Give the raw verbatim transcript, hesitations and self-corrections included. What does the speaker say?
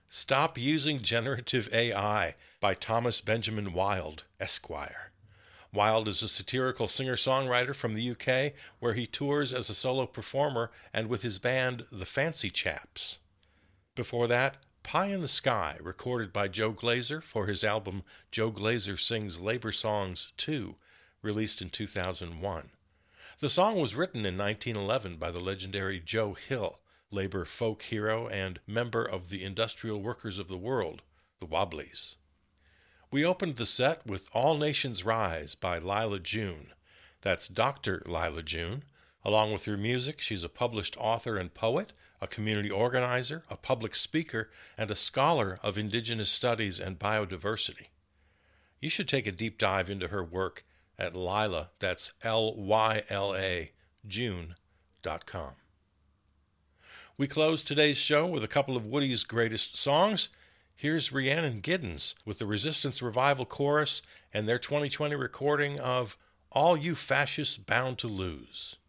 Stop Using Generative A I by Thomas Benjamin Wilde, Esquire. Wilde is a satirical singer-songwriter from the U K, where he tours as a solo performer and with his band, The Fancy Chaps. Before that, Pie in the Sky, recorded by Joe Glazer for his album Joe Glazer Sings Labor Songs two, released in two thousand one. The song was written in nineteen eleven by the legendary Joe Hill, labor folk hero and member of the Industrial Workers of the World, the Wobblies. We opened the set with All Nations Rise by Lila June. That's Doctor Lila June. Along with her music, she's a published author and poet, a community organizer, a public speaker, and a scholar of indigenous studies and biodiversity. You should take a deep dive into her work at Lyla, that's L Y L A, June dot com. We close today's show with a couple of Woody's greatest songs. Here's Rhiannon Giddens with the Resistance Revival Chorus and their twenty twenty recording of All You Fascists Bound to Lose.